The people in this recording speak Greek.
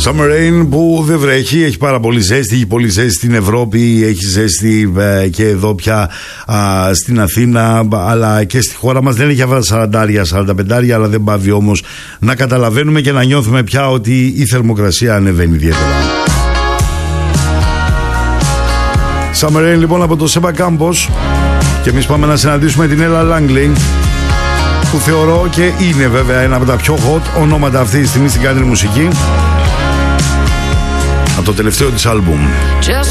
Summer Rain που δεν βρέχει, έχει πάρα πολύ ζέστη, έχει πολύ ζέστη στην Ευρώπη, έχει ζέστη και εδώ πια στην Αθήνα, αλλά και στη χώρα μας. Δεν έχει αυτά τα 40-45, αλλά δεν πάβει όμως να καταλαβαίνουμε και να νιώθουμε πια ότι η θερμοκρασία ανεβαίνει ιδιαίτερα. Summer Rain λοιπόν από το Σέμπα Κάμπος, και εμείς πάμε να συναντήσουμε την Ella Langley, που θεωρώ και είναι βέβαια ένα από τα πιο hot ονόματα αυτή τη στιγμή στην country μουσική, από το τελευταίο της άλμπουμ.